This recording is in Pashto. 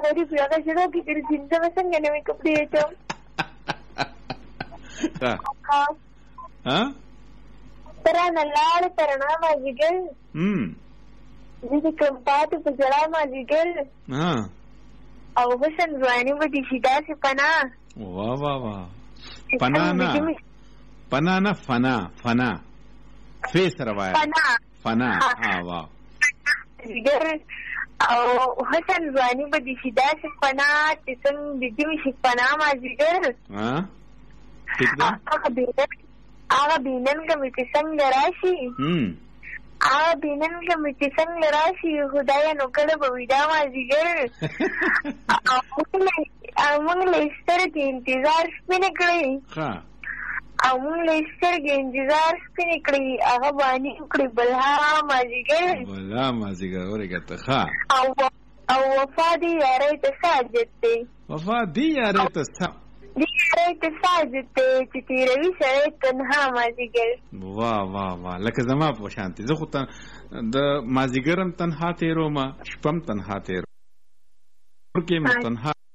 غریب هغه شنو کې تر زنده څنګه نوې کپړې اچوم ها ترانه لاړ ترانه مازیګر دې کوم پاتې په جړا مازیګر او حسن ځواني به دې شي داسې پناه واه واه واه پناه نه فنا فیس روايه فنا واه او حسن ځواني به دې شي داسې پناه چې څنګه دې مې شي پناه مازیګر هغه بیننګه مې چې څنګه راشي هغه بیننګه مې چې څنګه راشي خدایه نو کله به وي دا مازدیګر او موږ له سترګې انتظار سپینې کړی او موږ له سترګې انتظار سپینې کړی هغه باندې وکړي بلها مازدیګر اورېږه ته ښه او وفا دې یارۍ ته څه حاجت دی وفا دې یارۍ ته څه چې تیروي سړی تنها مازدیګر واه واه واه لکه زما په شانتي زه خو د مازدیګر هم تنها تېرومه شپه هم تنها تېروم کې هم تنها